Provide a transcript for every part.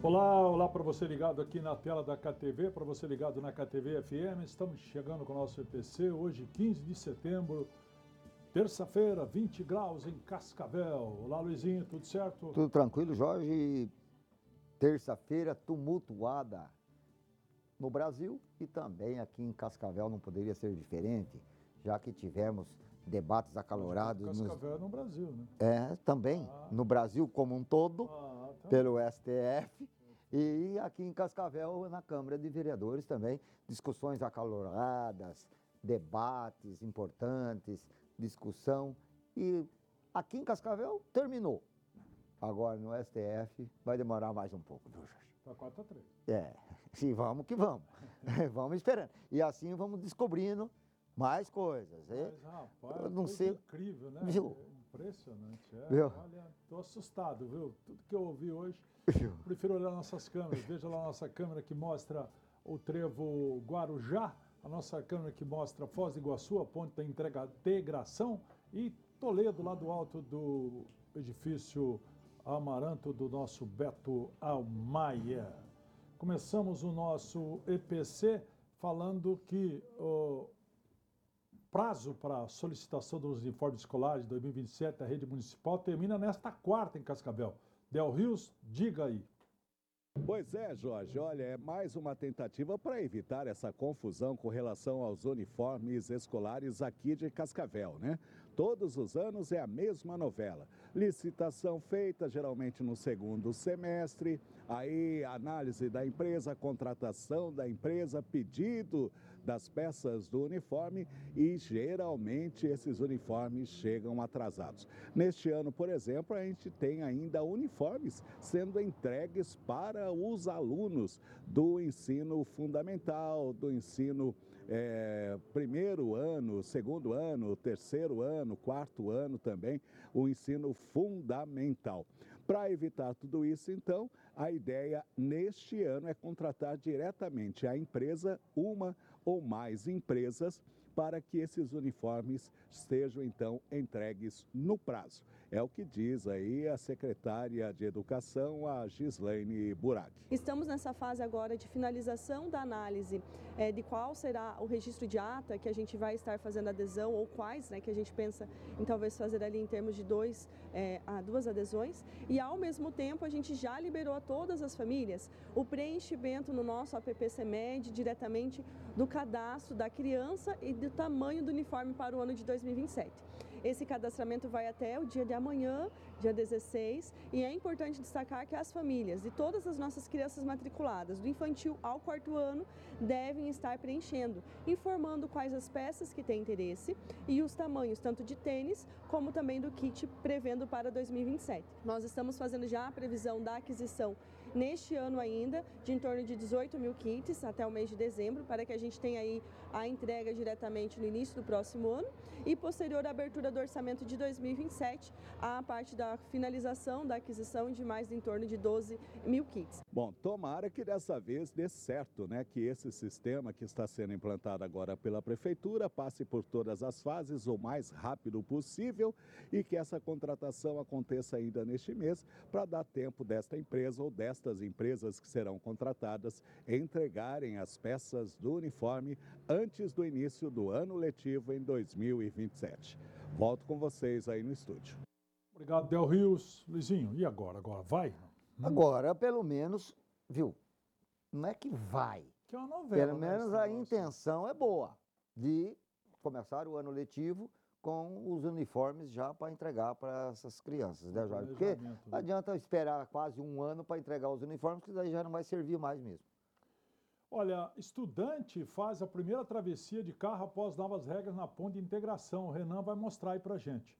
Olá, olá para você ligado aqui na tela da KTV, para você ligado na KTV FM. Estamos chegando com o nosso EPC, hoje 15 de setembro, terça-feira, 20 graus em Cascavel. Olá, Luizinho, tudo certo? Tudo tranquilo, Jorge. Terça-feira tumultuada no Brasil e também aqui em Cascavel não poderia ser diferente, já que tivemos debates acalorados. Cascavel é no Brasil, né? Também no Brasil como um todo, pelo STF. E aqui em Cascavel, na Câmara de Vereadores também, discussões acaloradas, debates importantes, discussão. E aqui em Cascavel terminou. Agora no STF vai demorar mais um pouco, viu, Jorge? Tá 4-3. E vamos que vamos. Vamos esperando. E assim vamos descobrindo mais coisas. Mas, rapaz, eu não sei. Incrível, né? Viu? Impressionante. Viu? Olha, tô assustado, viu? Tudo que eu ouvi hoje, Viu? prefiro olhar nossas câmeras. Veja lá a nossa câmera que mostra o trevo Guarujá, a nossa câmera que mostra Foz do Iguaçu, a ponte da integração, e Toledo, lá do alto do edifício Amaranto do nosso Beto Almaia. Começamos o nosso EPC falando que o prazo para a solicitação dos uniformes escolares de 2027 da rede municipal termina nesta quarta em Cascavel. Del Rios, diga aí. Pois é, Jorge, olha, é mais uma tentativa para evitar essa confusão com relação aos uniformes escolares aqui de Cascavel, né? Todos os anos é a mesma novela. Licitação feita geralmente no segundo semestre, aí análise da empresa, contratação da empresa, pedido das peças do uniforme e geralmente esses uniformes chegam atrasados. Neste ano, por exemplo, a gente tem ainda uniformes sendo entregues para os alunos do ensino fundamental, do ensino primeiro ano, segundo ano, terceiro ano, quarto ano também, o ensino fundamental. Para evitar tudo isso, então, a ideia neste ano é contratar diretamente a empresa, uma ou mais empresas, para que esses uniformes sejam, então, entregues no prazo. É o que diz aí a secretária de Educação, a Gislaine Burac. Estamos nessa fase agora de finalização da análise de qual será o registro de ata que a gente vai estar fazendo adesão ou quais, né, que a gente pensa em talvez fazer ali em termos de duas adesões. E ao mesmo tempo a gente já liberou a todas as famílias o preenchimento no nosso app CEMED diretamente do cadastro da criança e do tamanho do uniforme para o ano de 2027. Esse cadastramento vai até o dia de amanhã, dia 16, e é importante destacar que as famílias de todas as nossas crianças matriculadas, do infantil ao quarto ano, devem estar preenchendo, informando quais as peças que têm interesse e os tamanhos, tanto de tênis como também do kit, prevendo para 2027. Nós estamos fazendo já a previsão da aquisição neste ano ainda, de em torno de 18 mil kits até o mês de dezembro, para que a gente tenha aí a entrega diretamente no início do próximo ano e posterior à abertura do orçamento de 2027, a parte da finalização da aquisição de mais em torno de 12 mil kits. Bom, tomara que dessa vez dê certo, né? Que esse sistema que está sendo implantado agora pela Prefeitura passe por todas as fases o mais rápido possível e que essa contratação aconteça ainda neste mês para dar tempo desta empresa ou destas empresas que serão contratadas entregarem as peças do uniforme antes do início do ano letivo em 2027. Volto com vocês aí no estúdio. Obrigado, Del Rios. Luizinho, e agora? Agora vai? Agora, pelo menos, viu? Não é que vai. Que é uma novela. Pelo menos a intenção é boa de começar o ano letivo com os uniformes já para entregar para essas crianças, né, Jorge? Porque não adianta esperar quase um ano para entregar os uniformes, que daí já não vai servir mais mesmo. Olha, estudante faz a primeira travessia de carro após novas regras na ponte de integração. O Renan vai mostrar aí pra gente.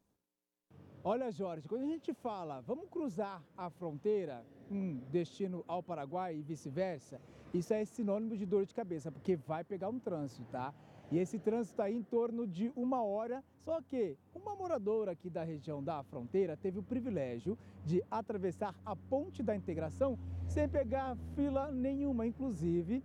Olha, Jorge, quando a gente fala, vamos cruzar a fronteira, destino ao Paraguai e vice-versa, isso é sinônimo de dor de cabeça, porque vai pegar um trânsito, tá? E esse trânsito está aí em torno de 1 hora, só que uma moradora aqui da região da fronteira teve o privilégio de atravessar a ponte da integração sem pegar fila nenhuma, inclusive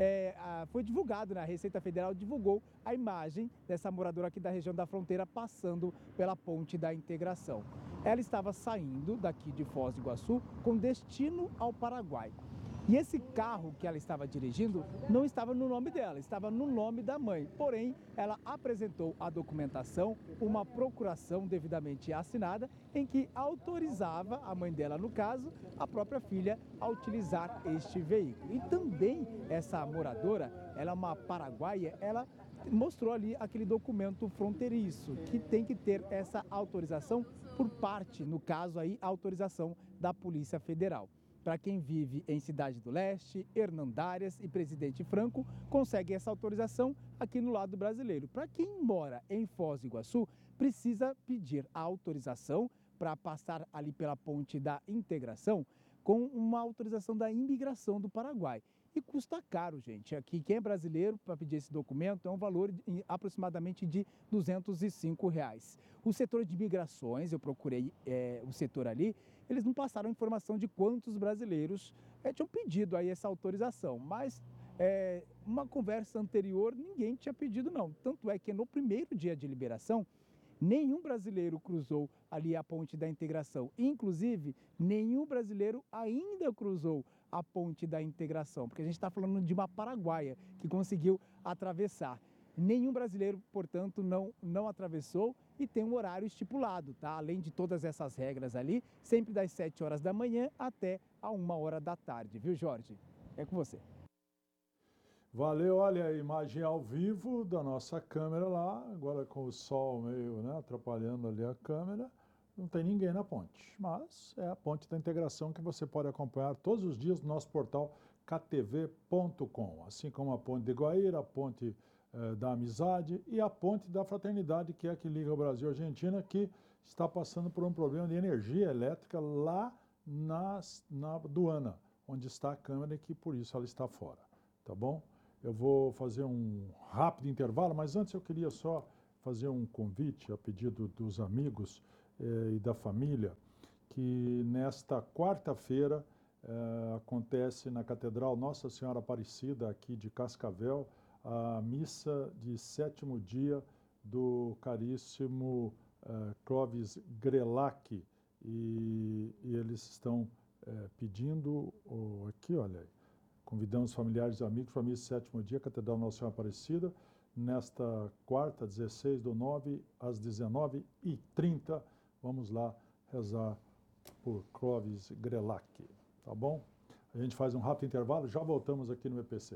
foi divulgado, né? A Receita Federal divulgou a imagem dessa moradora aqui da região da fronteira passando pela ponte da integração. ela estava saindo daqui de Foz do Iguaçu com destino ao Paraguai. E esse carro que ela estava dirigindo não estava no nome dela, estava no nome da mãe. Porém, ela apresentou a documentação, uma procuração devidamente assinada, em que autorizava a mãe dela, no caso, a própria filha, a utilizar este veículo. E também essa moradora, ela é uma paraguaia, ela mostrou ali aquele documento fronteiriço, que tem que ter essa autorização por parte, no caso aí, a autorização da Polícia Federal. Para quem vive em Cidade do Leste, Hernandárias e Presidente Franco, consegue essa autorização aqui no lado brasileiro. Para quem mora em Foz do Iguaçu, precisa pedir a autorização para passar ali pela Ponte da Integração com uma autorização da imigração do Paraguai. E custa caro, gente. Aqui, quem é brasileiro, para pedir esse documento, é um valor aproximadamente de R$ 205. O setor de imigrações, eu procurei o setor ali, eles não passaram informação de quantos brasileiros tinham pedido aí essa autorização. Mas uma conversa anterior, ninguém tinha pedido não. Tanto é que no primeiro dia de liberação, nenhum brasileiro cruzou ali a Ponte da Integração. Inclusive, nenhum brasileiro ainda cruzou a Ponte da Integração, porque a gente está falando de uma paraguaia que conseguiu atravessar. Nenhum brasileiro, portanto, não atravessou e tem um horário estipulado, tá? Além de todas essas regras ali, sempre das 7 horas da manhã até a 1 hora da tarde, viu, Jorge? É com você. Valeu, olha a imagem ao vivo da nossa câmera lá, agora com o sol meio, né, atrapalhando ali a câmera. Não tem ninguém na ponte, mas é a Ponte da Integração que você pode acompanhar todos os dias no nosso portal ktv.com, assim como a Ponte de Guaíra, a Ponte da Amizade e a Ponte da Fraternidade, que é a que liga o Brasil à Argentina, que está passando por um problema de energia elétrica lá na aduana, onde está a câmera e que por isso ela está fora, tá bom? Eu vou fazer um rápido intervalo, mas antes eu queria só fazer um convite a pedido dos amigos e da família, que nesta quarta-feira acontece na Catedral Nossa Senhora Aparecida, aqui de Cascavel, a missa de 7º dia do caríssimo Clóvis Grelac, e eles estão pedindo, aqui, olha aí, convidamos familiares e amigos para a missa de 7º dia, Catedral Nossa Senhora Aparecida, nesta quarta, 16/9, às 19h30. Vamos lá rezar por Clóvis Grelac, tá bom? A gente faz um rápido intervalo, já voltamos aqui no EPC.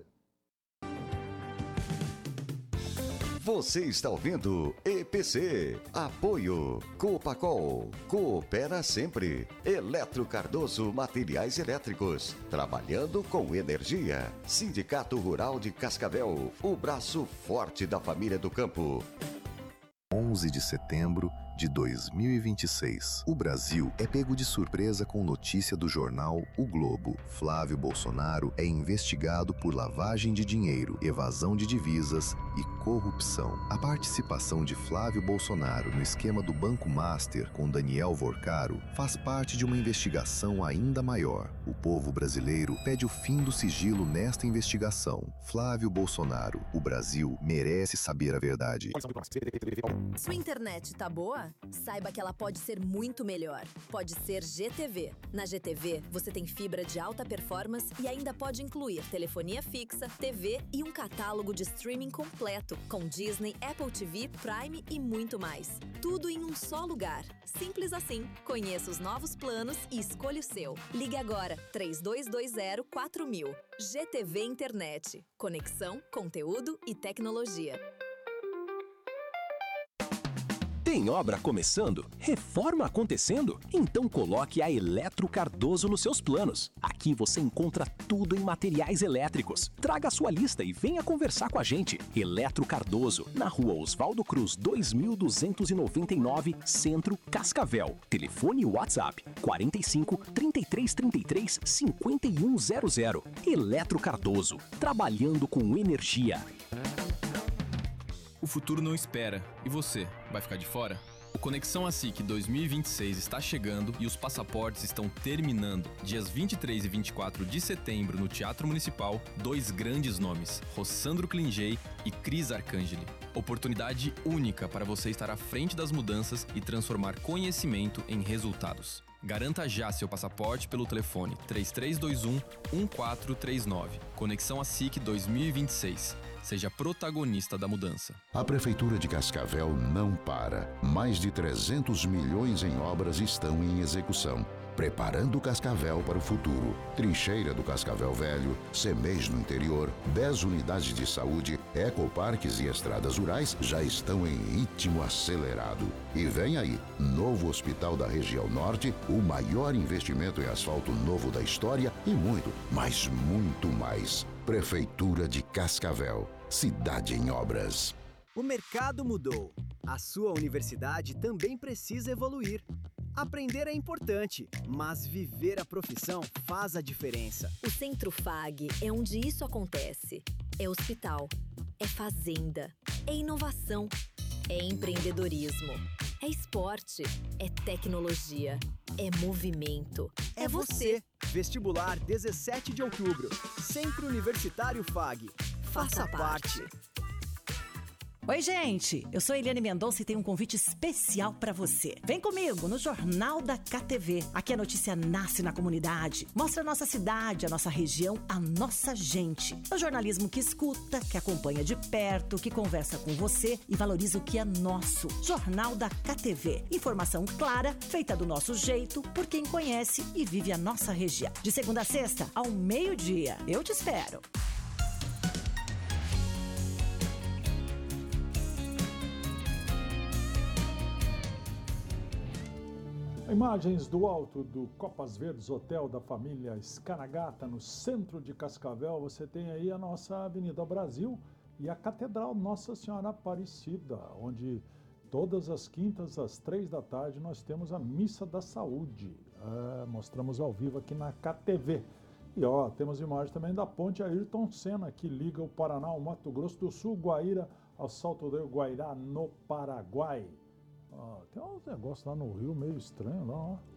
Você está ouvindo EPC. Apoio Copacol. Coopera sempre. Eletro Cardoso Materiais Elétricos. Trabalhando com energia. Sindicato Rural de Cascavel. O braço forte da família do campo. 11 de setembro de 2026. O Brasil é pego de surpresa com notícia do jornal O Globo. Flávio Bolsonaro é investigado por lavagem de dinheiro, evasão de divisas e corrupção. A participação de Flávio Bolsonaro no esquema do Banco Master com Daniel Vorcaro faz parte de uma investigação ainda maior. O povo brasileiro pede o fim do sigilo nesta investigação. Flávio Bolsonaro, o Brasil merece saber a verdade. Sua internet tá boa? Saiba que ela pode ser muito melhor. Pode ser GTV. Na GTV, você tem fibra de alta performance e ainda pode incluir telefonia fixa, TV e um catálogo de streaming completo, com Disney, Apple TV, Prime e muito mais. Tudo em um só lugar. Simples assim. Conheça os novos planos e escolha o seu. Ligue agora, 3220-4000. GTV Internet. Conexão, conteúdo e tecnologia. Tem obra começando? Reforma acontecendo? Então coloque a Eletro Cardoso nos seus planos. Aqui você encontra tudo em materiais elétricos. Traga a sua lista e venha conversar com a gente. Eletro Cardoso, na rua Oswaldo Cruz, 2299, Centro, Cascavel. Telefone e WhatsApp 45 3333 5100. Eletro Cardoso, trabalhando com energia. O futuro não espera. E você, vai ficar de fora? O Conexão ASIC 2026 está chegando e os passaportes estão terminando. Dias 23 e 24 de setembro, no Teatro Municipal, 2 grandes nomes, Rossandro Klingey e Cris Arcangeli. Oportunidade única para você estar à frente das mudanças e transformar conhecimento em resultados. Garanta já seu passaporte pelo telefone 3321-1439. Conexão ASIC 2026. Seja protagonista da mudança. A Prefeitura de Cascavel não para. Mais de 300 milhões em obras estão em execução, preparando Cascavel para o futuro. Trincheira do Cascavel Velho, CEMEIS no interior, 10 unidades de saúde, ecoparques e estradas rurais já estão em ritmo acelerado. E vem aí, novo hospital da região norte, o maior investimento em asfalto novo da história e muito, mas muito mais. Prefeitura de Cascavel, cidade em obras. O mercado mudou. A sua universidade também precisa evoluir. Aprender é importante, mas viver a profissão faz a diferença. O Centro FAG é onde isso acontece. É hospital, é fazenda, é inovação, é empreendedorismo, é esporte, é tecnologia, é movimento. É você. Vestibular 17 de outubro. Centro Universitário FAG. Faça parte. Oi, gente! Eu sou Eliane Mendonça e tenho um convite especial para você. Vem comigo no Jornal da KTV. Aqui a notícia nasce na comunidade. Mostra a nossa cidade, a nossa região, a nossa gente. É o jornalismo que escuta, que acompanha de perto, que conversa com você e valoriza o que é nosso. Jornal da KTV. Informação clara, feita do nosso jeito, por quem conhece e vive a nossa região. De segunda a sexta, ao meio-dia. Eu te espero. Imagens do alto do Copas Verdes Hotel da família Scanagata, no centro de Cascavel. Você tem aí a nossa Avenida Brasil e a Catedral Nossa Senhora Aparecida, onde todas as quintas às 3 da tarde nós temos a Missa da Saúde. Mostramos ao vivo aqui na KTV. E temos imagem também da ponte Ayrton Senna, que liga o Paraná ao Mato Grosso do Sul, Guaíra ao Salto do Guairá, no Paraguai. Tem uns negócios lá no Rio meio estranho lá, ó.